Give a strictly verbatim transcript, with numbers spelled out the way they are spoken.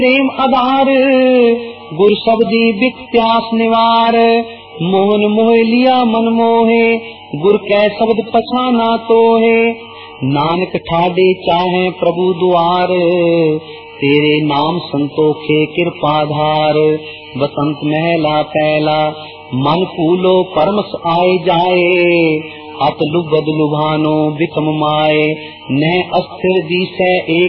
प्रेम आधार गुर शब्दी बिक प्यास निवार। मोहन मोह लिया मन मोहे गुर कै शब्द पछाना तो है। नानक ठाडे चाहे प्रभु द्वार तेरे नाम संतोखे कृपाधार। बसंत महला पहला मन फूलो परमस आए जाए। अत लुबद लुभानो बिकम माए न अस्थिर दिशे एक